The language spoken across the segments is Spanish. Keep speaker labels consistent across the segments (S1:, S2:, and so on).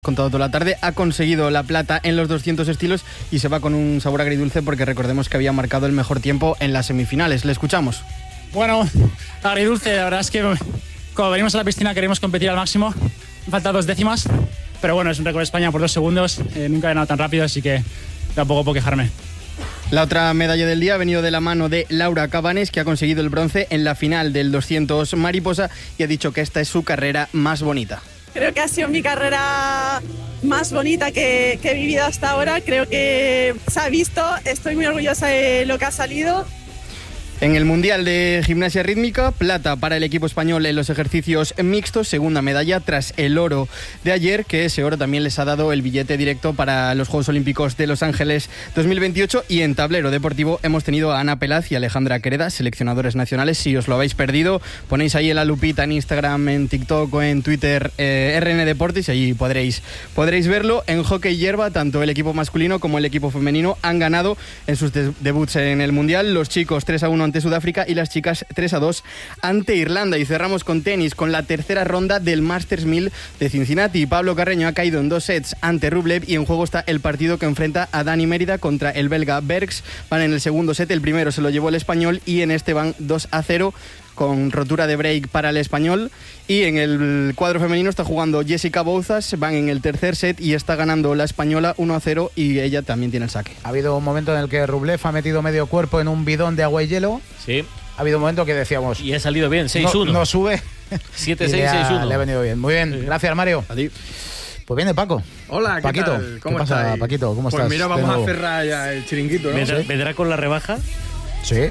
S1: Contado toda la tarde, ha conseguido la plata en los 200 estilos y se va con un sabor agridulce porque recordemos que había marcado el mejor tiempo en las semifinales. Le escuchamos.
S2: Bueno, agridulce, la verdad es que cuando venimos a la piscina queremos competir al máximo. Falta 2 décimas, pero bueno, es un récord de España por 2 segundos. Nunca he ganado tan rápido, así que tampoco puedo quejarme.
S1: La otra medalla del día ha venido de la mano de Laura Cabanes, que ha conseguido el bronce en la final del 200 mariposa y ha dicho que esta es su carrera más bonita.
S3: Creo que ha sido mi carrera más bonita que he vivido hasta ahora. Creo que se ha visto, estoy muy orgullosa de lo que ha salido.
S1: En el Mundial de Gimnasia Rítmica, plata para el equipo español en los ejercicios mixtos, segunda medalla tras el oro de ayer, que ese oro también les ha dado el billete directo para los Juegos Olímpicos de Los Ángeles 2028. Y en tablero deportivo hemos tenido a Ana Pelaz y Alejandra Quereda, seleccionadores nacionales. Si os lo habéis perdido, ponéis ahí en la lupita en Instagram, en TikTok o en Twitter RN Deportes y allí podréis verlo. En hockey hierba, tanto el equipo masculino como el equipo femenino han ganado en sus debuts en el Mundial. Los chicos 3-1 ante Sudáfrica y las chicas 3-2 ante Irlanda. Y cerramos con tenis, con la tercera ronda del Masters 1000 de Cincinnati. Pablo Carreño ha caído en 2 sets ante Rublev y en juego está el partido que enfrenta a Dani Mérida contra el belga Bergs. Van en el segundo set, el primero se lo llevó el español y en este van 2-0 con rotura de break para el español. Y en el cuadro femenino está jugando Jessica Bouzas, van en el tercer set y está ganando la española 1-0 y ella también tiene el saque.
S4: Ha habido un momento en el que Rublev ha metido medio cuerpo en un bidón de agua y hielo.
S5: Sí.
S4: Ha habido un momento que decíamos...
S5: Y ha salido bien, 6-1.
S4: No sube.
S5: 7-6, 6-1.
S4: Le ha venido bien. Muy bien,
S5: sí.
S4: Gracias, Mario.
S1: A ti.
S4: Pues viene Paco.
S6: Hola, ¿qué
S4: Paquito,
S6: tal? ¿Cómo
S4: ¿qué pasa,
S6: estáis?
S4: Paquito? ¿Cómo estás?
S6: Pues mira, vamos
S4: De
S6: a
S4: nuevo.
S6: cerrar ya el chiringuito, ¿no?
S5: ¿Vendrá con la rebaja?
S4: Sí.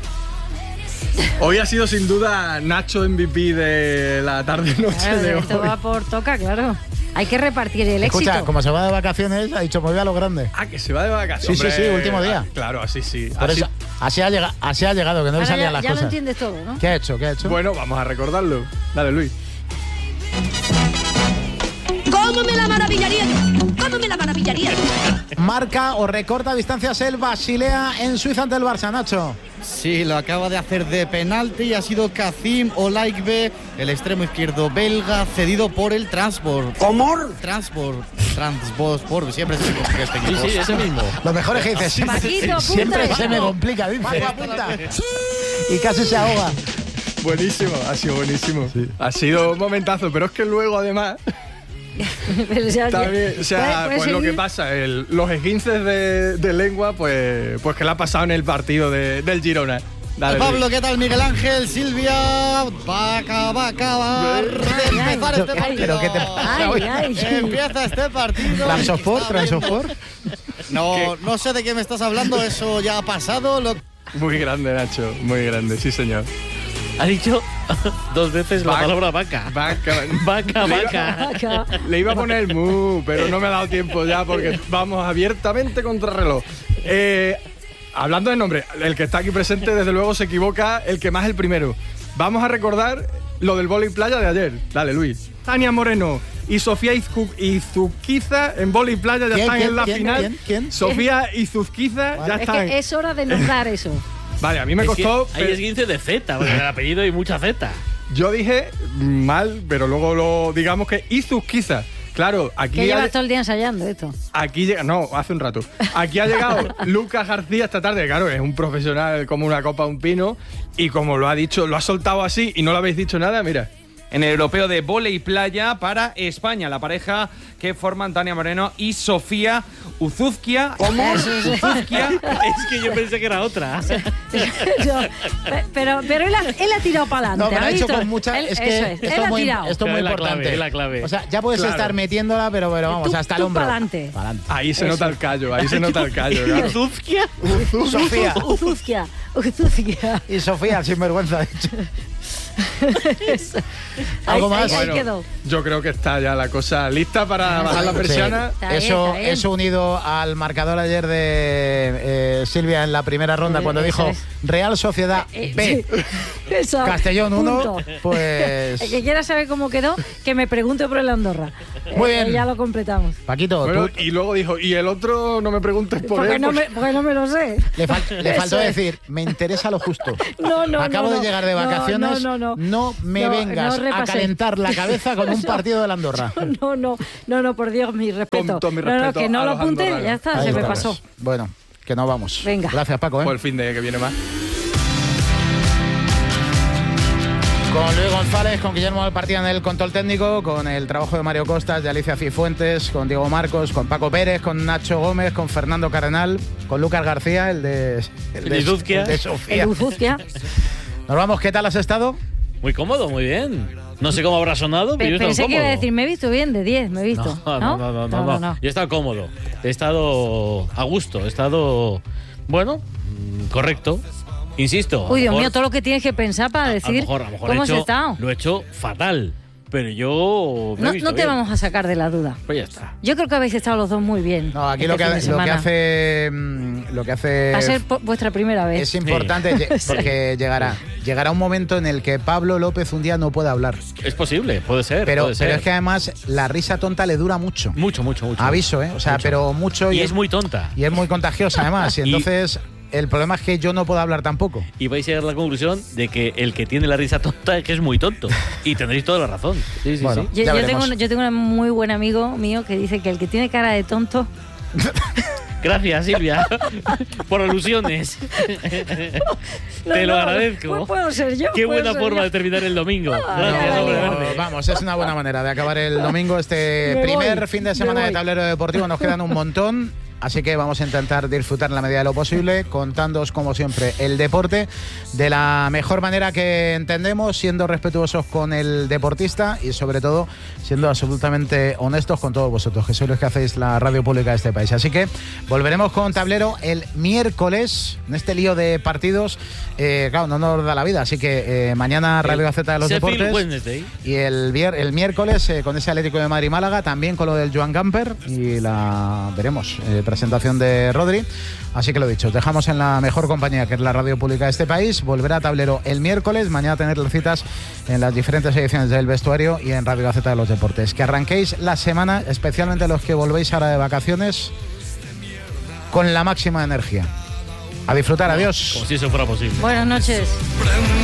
S6: Hoy ha sido sin duda Nacho MVP de la tarde-noche
S7: Claro,
S6: de hoy.
S7: esto va por toca, claro. Hay que repartir el
S4: Escucha,
S7: éxito.
S4: como se va de vacaciones, ha dicho, me voy a lo grande.
S6: Ah, que se va de vacaciones.
S4: Sí, sí, sí, último día.
S6: Claro, así sí.
S4: Por
S6: Así.
S4: eso, así ha llegado, que no le
S7: Ahora
S4: salían las
S7: ya lo
S4: cosas.
S7: entiendes todo, ¿no?
S4: ¿Qué ha hecho?
S6: Bueno, vamos a recordarlo. Dale, Luis.
S8: ¿Cómo me la maravillaría yo? ¿Cómo me la maravillaría yo?
S4: Marca o recorta distancias el Basilea en Suiza ante el Barça, Nacho.
S9: Sí, lo acaba de hacer de penalti y ha sido Kazim Olaigbe, el extremo izquierdo belga, cedido por el Transport.
S8: ¿Cómo?
S9: Transport, siempre se me complica este
S5: Sí,
S9: equipo.
S5: sí, ese mismo.
S4: Lo mejor es que dice,
S7: Paquito, apunta
S4: siempre
S7: esto.
S4: se me complica, dice. Paco, apunta. Y casi se ahoga.
S6: Buenísimo, ha sido buenísimo. Sí. Ha sido un momentazo, pero es que luego además...
S7: Pero ya-
S6: También, o sea,
S7: ¿puedes
S6: pues lo que
S7: seguir?
S6: pasa, los esguinces de lengua, pues que le ha pasado en el partido del Girona. Dale,
S9: Pablo,
S6: Luis.
S9: ¿qué tal? Miguel Ángel, Silvia, va a acabar de empezar este
S7: Ay,
S9: partido.
S4: ¿Pero qué te pasa
S7: Ay,
S4: hoy?
S7: ay.
S9: Empieza este partido.
S4: ¿Transosport?
S9: No sé de qué me estás hablando, eso ya ha pasado.
S6: Muy grande, Nacho, muy grande, sí señor.
S5: Ha dicho 2 veces la
S6: Vaca.
S5: palabra vaca.
S6: Vaca.
S5: Vaca,
S6: Le iba-
S5: vaca.
S7: Acá.
S6: Le iba a poner mu, pero no me ha dado tiempo ya porque vamos abiertamente contra reloj. Hablando de nombre, el que está aquí presente desde luego se equivoca, el que más el primero. Vamos a recordar lo del vóley playa de ayer. Dale, Luis. Tania Moreno y Sofía Izuzquiza en vóley playa ya están en la final.
S4: ¿Quién?
S6: Sofía Izuzquiza ya
S7: Es
S6: están.
S7: que es hora de nombrar eso.
S6: Vale, a mí me
S5: Es que
S6: costó.
S5: hay esguince de Z, porque en el apellido hay mucha Z.
S6: Yo dije mal, pero luego lo digamos que Izuzquiza. Claro, aquí
S7: Que llevas todo el día ensayando esto.
S6: Aquí llega, no, hace un rato. Aquí ha llegado Lucas García esta tarde, claro, es un profesional como una copa de un pino y como lo ha dicho, lo ha soltado así y no le habéis dicho nada, mira.
S10: En el europeo de vóley playa para España, la pareja que forman Tania Moreno y Sofía Uzuzquia.
S7: ¿Cómo?
S5: Es que yo pensé que era otra.
S7: Pero él ha tirado para adelante.
S4: No, pero
S7: ¿ha
S4: ha hecho
S7: visto?
S4: con mucha...
S7: Él-
S4: Es
S7: eso
S4: que
S7: es,
S4: esto
S7: él
S4: es
S7: ha
S4: muy,
S7: tirado.
S4: esto es muy
S5: Es la
S4: importante.
S5: clave, es la clave.
S4: O sea, ya puedes
S6: Claro.
S4: estar metiéndola, pero vamos,
S7: Tú-
S4: hasta el
S7: tú
S4: hombro.
S7: pa'lante.
S4: Pa'lante.
S6: Ahí se nota el callo, ahí se nota el callo. claro.
S5: Uzuzquia.
S4: Sofía.
S7: Uzuzquia.
S4: Y Sofía, sinvergüenza, ha dicho.
S7: ¿Algo
S4: más?
S7: Ahí
S6: Bueno,
S7: quedó.
S6: yo creo que está ya la cosa lista para bajar la persiana.
S4: Sí.
S7: Está bien,
S4: Eso,
S7: está bien.
S4: eso unido al marcador ayer de Silvia en la primera ronda, cuando
S7: Eso
S4: dijo
S7: es.
S4: Real Sociedad B.
S7: Sí. Eso,
S4: Castellón 1,
S7: punto.
S4: pues...
S7: El que quiera saber cómo quedó, que me pregunte por el Andorra.
S4: Muy bien.
S7: Ya lo completamos.
S4: Paquito,
S6: Bueno,
S4: tú
S6: y luego dijo, y el otro no me preguntes por
S7: Porque
S6: él.
S7: no me lo sé.
S4: le faltó
S7: Eso es.
S4: decir, me interesa lo justo.
S7: No,
S4: Acabo
S7: no,
S4: de llegar de
S7: no,
S4: vacaciones,
S7: no
S4: me
S7: No,
S4: vengas
S7: no
S4: a
S7: repasé.
S4: calentar la cabeza con un partido del Andorra.
S7: No, por Dios, mi respeto.
S6: Con todo mi
S7: No,
S6: respeto
S7: que no
S6: a
S7: lo
S6: los
S7: apunte,
S6: andorranos.
S7: ya está,
S4: Ahí
S7: se me
S4: estamos.
S7: pasó.
S4: Bueno, que no vamos.
S7: Venga.
S4: Gracias, Paco.
S6: Por el fin de que viene más.
S4: Con Luis González, con Guillermo Alpartía en el control técnico, con el trabajo de Mario Costas, de Alicia Cifuentes, con Diego Marcos, con Paco Pérez, con Nacho Gómez, con Fernando Cardenal, con Lucas García, el de
S5: Izuzquia.
S4: de Sofía.
S7: El Uzuzquia.
S4: Nos vamos, ¿qué tal has estado?
S5: Muy cómodo, muy bien. No sé cómo habrá sonado, pero yo he estado
S7: Pensé que
S5: cómodo.
S7: iba a decir, me he visto bien de 10, me he visto.
S5: No. Yo he estado cómodo. He estado a gusto. He estado, bueno, correcto. Insisto.
S7: Uy, Dios
S5: a lo
S7: mío,
S5: mejor-
S7: todo lo que tienes que pensar para
S5: a lo
S7: decir
S5: mejor
S7: cómo has estado.
S5: lo he hecho fatal. Pero yo me he
S7: No,
S5: visto
S7: no te
S5: bien.
S7: vamos a sacar de la duda.
S5: Pues ya está.
S7: Yo creo que habéis estado los dos muy bien.
S4: No, aquí
S7: este
S4: lo que
S7: fin de semana.
S4: hace
S7: Va a ser vuestra primera vez.
S4: es importante porque llegará un momento en el que Pablo López un día no pueda hablar.
S5: Es posible, puede ser.
S4: Pero
S5: puede ser.
S4: es que además la risa tonta le dura mucho.
S5: Mucho.
S4: Aviso, ¿eh? O sea,
S5: Mucho.
S4: pero mucho.
S5: Y es muy tonta.
S4: Y es muy contagiosa además. Y
S5: Y-
S4: entonces el problema es que yo no puedo hablar tampoco.
S5: Y vais a llegar a la conclusión de que el que tiene la risa tonta es que es muy tonto. Y tendréis toda la razón. Sí, sí,
S4: Bueno.
S5: sí.
S4: Ya
S7: Yo tengo,
S4: veremos.
S7: yo tengo un muy buen amigo mío que dice que el que tiene cara de tonto.
S5: Gracias, Silvia, por alusiones. Te lo agradezco.
S7: Pues puedo ser yo.
S5: Qué
S7: puedo
S5: buena
S7: ser
S5: forma
S7: yo.
S5: de terminar el domingo.
S7: Ay,
S5: Gracias,
S7: ay,
S5: hombre
S7: ay.
S5: verde.
S4: Vamos, es una buena manera de acabar el domingo. Este
S7: Me
S4: primer
S7: voy,
S4: fin de
S7: me
S4: semana de
S7: voy.
S4: tablero deportivo nos quedan un montón. Así que vamos a intentar disfrutar en la medida de lo posible, contándoos como siempre el deporte de la mejor manera que entendemos, siendo respetuosos con el deportista y sobre todo siendo absolutamente honestos con todos vosotros, que sois los que hacéis la radio pública de este país. Así que volveremos con tablero el miércoles, en este lío de partidos. Claro, no nos da la vida, así que mañana Radio Gaceta de los
S5: Sheffield
S4: Deportes.
S5: Wednesday.
S4: Y el miércoles con ese Atlético de Madrid-Málaga, también con lo del Joan Gamper y la veremos, presentación de Rodri. Así que lo dicho, os dejamos en la mejor compañía que es la radio pública de este país. Volverá a tablero el miércoles, mañana tener las citas en las diferentes ediciones del vestuario y en Radio Gaceta de los Deportes. Que arranquéis la semana, especialmente los que volvéis ahora de vacaciones, con la máxima energía. A disfrutar, adiós.
S5: Como si eso fuera posible.
S7: Buenas noches.